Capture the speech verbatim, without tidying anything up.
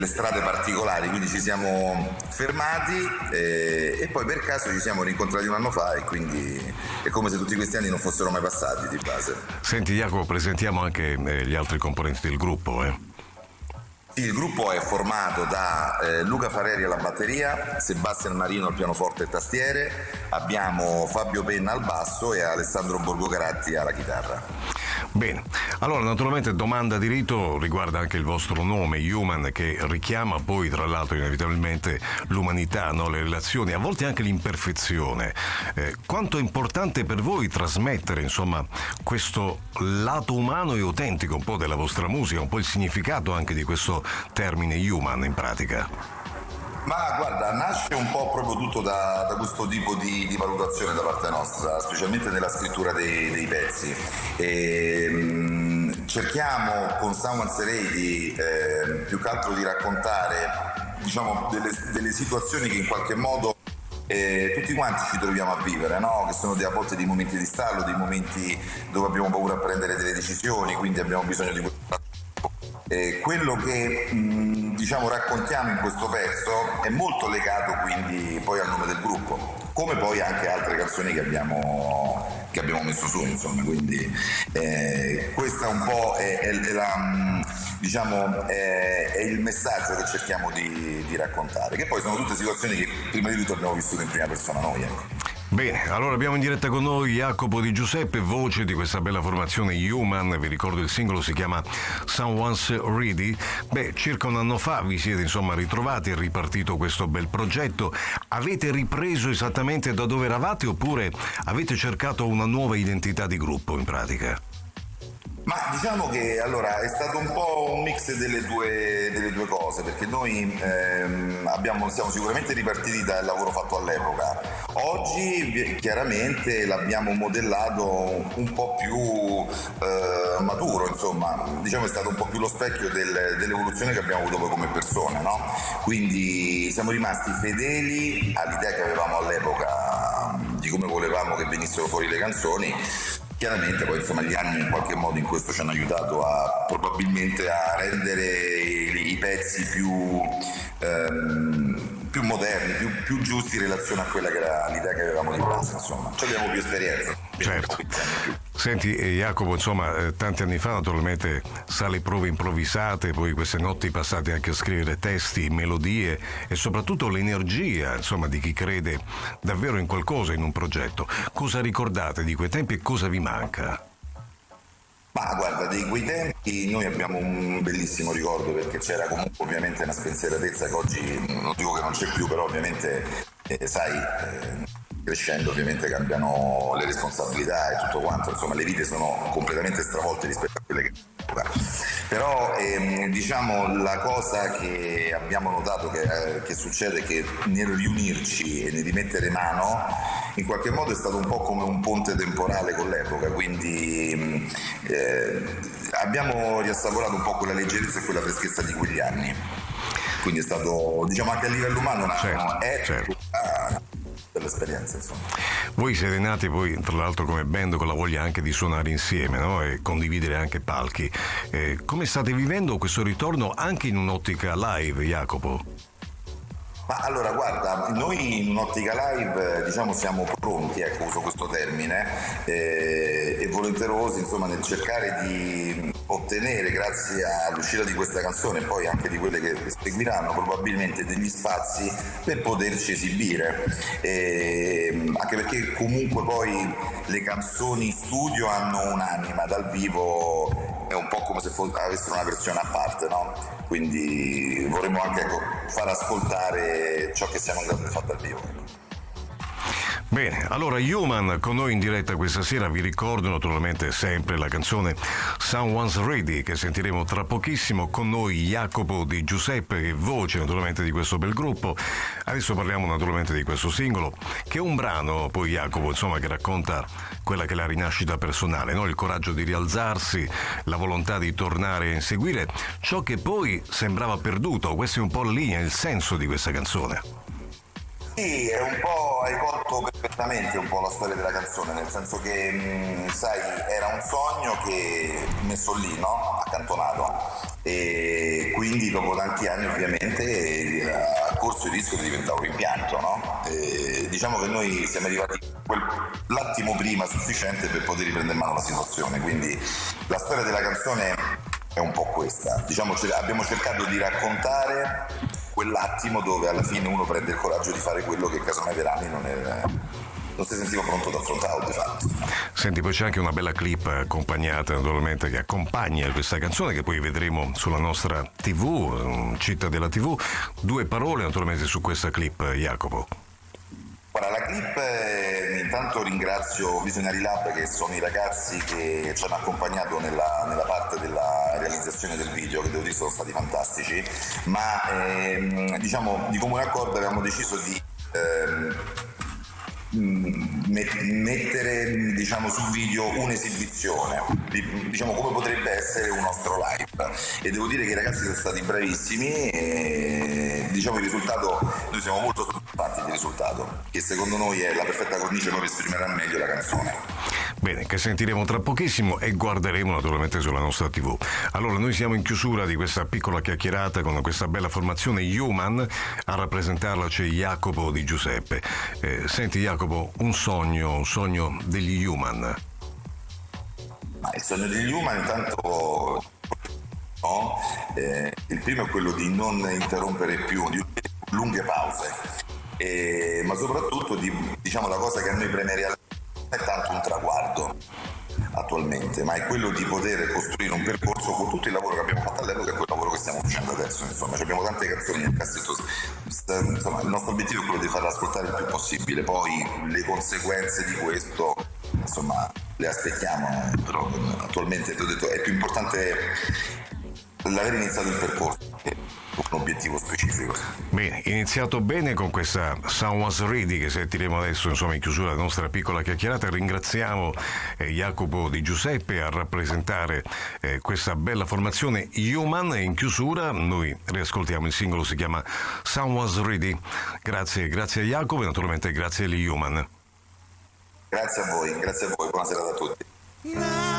le strade particolari, quindi ci siamo fermati eh, e poi per caso ci siamo rincontrati un anno fa e quindi è come se tutti questi anni non fossero mai passati di base. Senti Jacopo, presentiamo anche eh, gli altri componenti del gruppo. Eh. Sì, il gruppo è formato da eh, Luca Fareri alla batteria, Sebastian Marino al pianoforte e tastiere, abbiamo Fabio Penna al basso e Alessandro Borgocaratti alla chitarra. Bene, allora naturalmente domanda di rito riguarda anche il vostro nome, Human, che richiama poi tra l'altro inevitabilmente l'umanità, no? Le relazioni, a volte anche l'imperfezione. Eh, quanto è importante per voi trasmettere insomma questo lato umano e autentico un po' della vostra musica, un po' il significato anche di questo termine Human in pratica? Ma guarda, nasce un po' proprio tutto da, da questo tipo di, di valutazione da parte nostra, specialmente nella scrittura dei, dei pezzi. E, mh, cerchiamo con Someone Seredi eh, più che altro di raccontare, diciamo, delle, delle situazioni che in qualche modo eh, tutti quanti ci troviamo a vivere, no? Che sono a volte dei momenti di stallo, dei momenti dove abbiamo paura a prendere delle decisioni, quindi abbiamo bisogno di Eh, quello che mh, diciamo raccontiamo in questo pezzo è molto legato quindi poi al nome del gruppo, come poi anche altre canzoni che abbiamo, che abbiamo messo su, insomma, quindi eh, questo un po' è, è, è, la, mh, diciamo, è, è il messaggio che cerchiamo di, di raccontare, che poi sono tutte situazioni che prima di tutto abbiamo vissuto in prima persona noi, ecco. Bene, allora abbiamo in diretta con noi Jacopo Di Giuseppe, voce di questa bella formazione Human. Vi ricordo il singolo si chiama Someone's Ready. Beh, circa un anno fa vi siete insomma ritrovati, è ripartito questo bel progetto. Avete ripreso esattamente da dove eravate oppure avete cercato una nuova identità di gruppo in pratica? Ma diciamo che allora è stato un po' un mix delle due, delle due cose, perché noi ehm, abbiamo, siamo sicuramente ripartiti dal lavoro fatto all'epoca. Oggi chiaramente l'abbiamo modellato un po' più eh, maturo, insomma, diciamo è stato un po' più lo specchio del, dell'evoluzione che abbiamo avuto poi come persone, no? Quindi siamo rimasti fedeli all'idea che avevamo all'epoca di come volevamo che venissero fuori le canzoni. Chiaramente poi insomma gli anni in qualche modo in questo ci hanno aiutato a probabilmente a rendere i, i pezzi più, ehm, più moderni, più, più giusti in relazione a quella che era l'idea che avevamo di base, insomma. Ci abbiamo più esperienza. Certo. Senti eh, Jacopo, insomma, eh, tanti anni fa naturalmente sale prove improvvisate, poi queste notti passate anche a scrivere testi, melodie e soprattutto l'energia, insomma, di chi crede davvero in qualcosa, in un progetto. Cosa ricordate di quei tempi e cosa vi manca? Ma guarda, di quei tempi noi abbiamo un bellissimo ricordo perché c'era comunque ovviamente una spensieratezza che oggi non dico che non c'è più, però ovviamente eh, sai, eh, crescendo ovviamente cambiano le responsabilità e tutto quanto, insomma le vite sono completamente stravolte rispetto a quelle che però ehm, diciamo la cosa che abbiamo notato che, eh, che succede è che nel riunirci e nel rimettere mano in qualche modo è stato un po' come un ponte temporale con l'epoca, quindi eh, abbiamo riassaporato un po' quella leggerezza e quella freschezza di quegli anni, quindi è stato diciamo anche a livello umano una, certo, è certo. una dell'esperienza, insomma. Voi siete nati poi tra l'altro come band con la voglia anche di suonare insieme, no? E condividere anche palchi. Eh, come state vivendo questo ritorno anche in un'ottica live, Jacopo? Ma allora guarda, noi in un'ottica live diciamo siamo pronti, ecco uso questo termine, eh, e volenterosi insomma nel cercare di ottenere grazie all'uscita di questa canzone e poi anche di quelle che seguiranno probabilmente degli spazi per poterci esibire, eh, anche perché comunque poi le canzoni in studio hanno un'anima, dal vivo è un po' come se fosse, avessero una versione a parte, no? Quindi vorremmo anche ecco, far ascoltare ciò che siamo in grado di fare dal vivo. Bene, allora Human con noi in diretta questa sera, vi ricordo naturalmente sempre la canzone Someone's Ready che sentiremo tra pochissimo, con noi Jacopo Di Giuseppe che è voce naturalmente di questo bel gruppo. Adesso parliamo naturalmente di questo singolo che è un brano poi Jacopo insomma che racconta quella che è la rinascita personale, no? Il coraggio di rialzarsi, la volontà di tornare a inseguire ciò che poi sembrava perduto. Questo è un po' la linea, il senso di questa canzone. Sì, è un po', hai colto perfettamente un po' la storia della canzone, nel senso che, mh, sai, era un sogno che messo lì, no? accantonato e quindi dopo tanti anni ovviamente ha corso il rischio di diventare un rimpianto, no? E diciamo che noi siamo arrivati quel, l'attimo prima sufficiente per poter riprendere in mano la situazione, quindi la storia della canzone è un po' questa, diciamo abbiamo cercato di raccontare quell'attimo dove alla fine uno prende il coraggio di fare quello che casomai per anni non è non si sentiva pronto ad affrontare di fatto. Senti, poi c'è anche una bella clip accompagnata naturalmente che accompagna questa canzone che poi vedremo sulla nostra tivù, Città della tivù. Due parole naturalmente su questa clip, Jacopo. Guarda, la clip, eh, intanto ringrazio Visionary Lab che sono i ragazzi che ci hanno accompagnato nella, nella parte della realizzazione del video, che devo dire sono stati fantastici, ma ehm, diciamo di comune accordo avevamo deciso di ehm, mettere diciamo sul video un'esibizione di, diciamo come potrebbe essere un nostro live, e devo dire che i ragazzi sono stati bravissimi e diciamo il risultato, noi siamo molto soddisfatti del risultato, che secondo noi è la perfetta cornice per esprimere al meglio la canzone. Bene, che sentiremo tra pochissimo e guarderemo naturalmente sulla nostra tivù. Allora, noi siamo in chiusura di questa piccola chiacchierata con questa bella formazione Human. A rappresentarla c'è Jacopo Di Giuseppe. Eh, senti Jacopo, un sogno, un sogno degli Human. Ma il sogno degli Human intanto no? Eh, il primo è quello di non interrompere più, di lunghe pause, eh, ma soprattutto di, diciamo la cosa che a noi preme realmente non è tanto un traguardo attualmente, ma è quello di poter costruire un percorso con tutto il lavoro che abbiamo fatto all'epoca e quel lavoro che stiamo facendo adesso. Insomma, abbiamo tante canzoni nel cassetto, insomma, il nostro obiettivo è quello di farle ascoltare il più possibile, poi le conseguenze di questo insomma le aspettiamo, però attualmente ti ho detto è più importante l'aver iniziato il percorso che un obiettivo specifico. Bene, iniziato bene con questa Someone's Ready che sentiremo adesso insomma in chiusura della nostra piccola chiacchierata. Ringraziamo eh, Jacopo Di Giuseppe a rappresentare eh, questa bella formazione Human, e in chiusura noi riascoltiamo il singolo, si chiama Someone's Ready. Grazie, grazie a Jacopo e naturalmente grazie agli Human. Grazie a voi, grazie a voi, buonasera a tutti.